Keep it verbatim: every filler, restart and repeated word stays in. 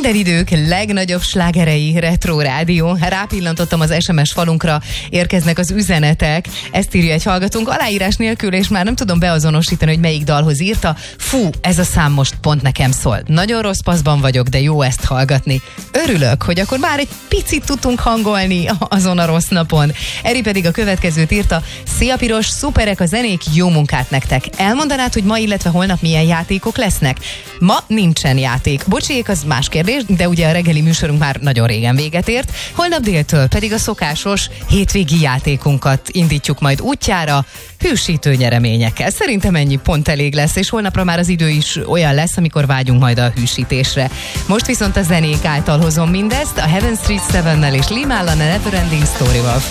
Minden idők legnagyobb slágerei Retro Rádió. Rápillantottam az es em es falunkra, érkeznek az üzenetek. Ezt írja egy hallgatónk aláírás nélkül, és már nem tudom beazonosítani, hogy melyik dalhoz írta. Fú, ez a szám most pont nekem szól. Nagyon rossz paszban vagyok, de jó ezt hallgatni. Örülök, hogy akkor már egy picit tudtunk hangolni azon a rossz napon. Eri pedig a következőt írta. Szia Piros, szuperek a zenék, jó munkát nektek. Elmondanád, hogy ma, illetve holnap milyen játékok lesznek? Ma nincsen játék. Bocsiék, az más kérdés, de ugye a reggeli műsorunk már nagyon régen véget ért. Holnap déltől pedig a szokásos hétvégi játékunkat indítjuk majd útjára, hűsítő nyereményekkel. Szerintem ennyi pont elég lesz, és holnapra már az idő is olyan lesz, amikor vágyunk majd a hűsítésre. Most viszont a zenék által hozom mindezt, a Heaven Street Seven-nel és Limállal a Neverending Story-val